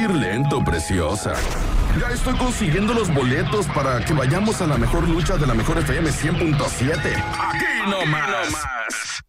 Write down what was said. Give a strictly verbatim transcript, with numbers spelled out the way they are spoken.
respir lento, preciosa. Ya estoy consiguiendo los boletos para que vayamos a la mejor lucha de la mejor F M cien punto siete. Aquí nomás. Aquí nomás.